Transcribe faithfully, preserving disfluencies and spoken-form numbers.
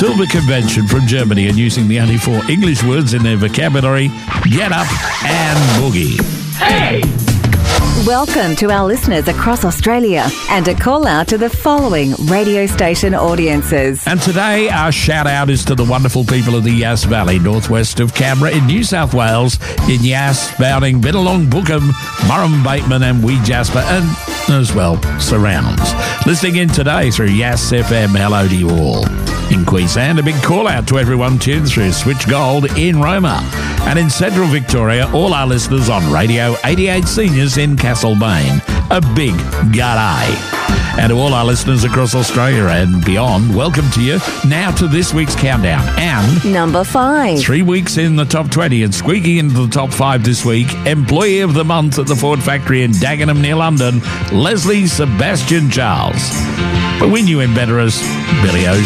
Silver Convention from Germany and using the only four English words in their vocabulary, get up and boogie. Hey! Welcome to our listeners across Australia and a call out to the following radio station audiences. And today our shout out is to the wonderful people of the Yass Valley, northwest of Canberra in New South Wales, in Yass, Bowding, Bennelong, Bookham, Murrum, Bateman and Wee Jasper and as well surrounds. Listening in today through Yass F M, hello to you all. In Queensland, a big call out to everyone tuned through Switch Gold in Roma. And in Central Victoria, all our listeners on Radio eighty-eight Seniors in Castlemaine. A big g'day. And to all our listeners across Australia and beyond, welcome to you now to this week's countdown. And number five. Three weeks in the top twenty and squeaking into the top five this week, Employee of the Month at the Ford Factory in Dagenham near London, Leslie Sebastian Charles. But we knew him better as Billy O.